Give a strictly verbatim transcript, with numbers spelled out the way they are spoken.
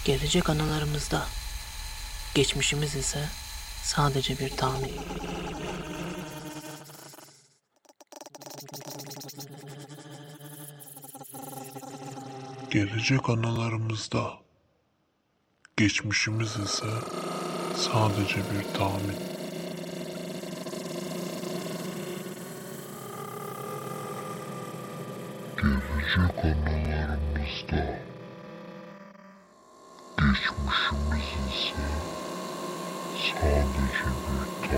Gelecek anılarımızda, geçmişimiz ise sadece bir tahmin. Gelecek anılarımızda, geçmişimiz ise sadece bir tahmin. Gelecek anılarımızda, geçmişimiz ise sadece bir